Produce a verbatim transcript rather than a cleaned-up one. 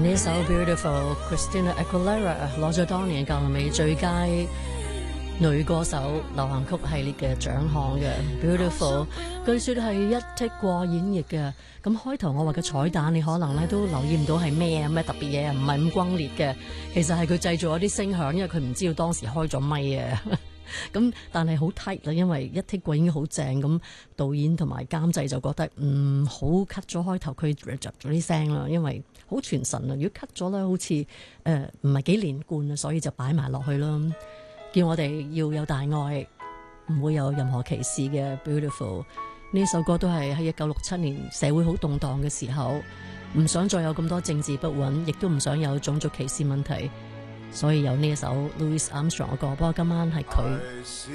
呢一首 Beautiful Christina Aguilera 攞咗當年嘅格萊美最佳女歌手流行曲系列嘅獎項嘅 Beautiful， 據說係一剔過演繹嘅。咁開頭我話嘅彩蛋，你可能咧都留意唔到係咩啊，咩特別嘢啊，唔係咁轟烈嘅。其實係佢製造咗啲聲響，因為佢唔知道當時開咗咪啊。咁但係好 tight 啦，因為一剔過已經好正，咁導演同埋監製就覺得唔好 cut 咗開頭，佢 reject 咗啲聲啦，因為好傳神啊。如果 cut 咗咧，好似誒唔係幾連貫啊，所以就擺埋落去啦。叫我哋要有大愛，唔會有任何歧視嘅 Beautiful。呢首歌都係喺一九六七年社會好動盪嘅時候，唔想再有咁多政治不穩，亦都唔想有種族歧視問題，所以有呢一首 Louis Armstrong 嘅歌。不過今晚係佢